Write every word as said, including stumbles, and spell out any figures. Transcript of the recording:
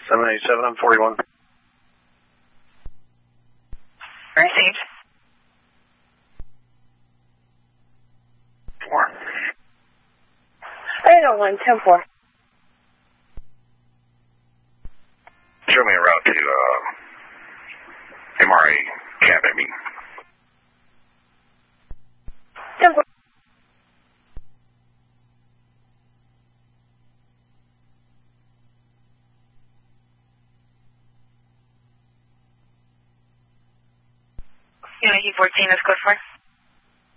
seven eighty-seven, I'm forty-one. Received. Four. eight oh one, ten four. Show me a route to uh, M R A cabinet meeting. ten four. Unity fourteen is code four.